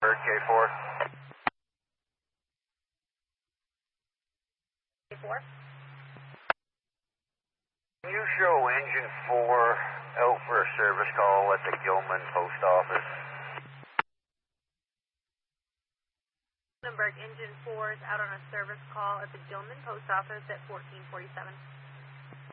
K4. K4. Can you show engine 4 out for a service call at the Gilman post office? Engine 4 is out on a service call at the Gilman post office at 1447.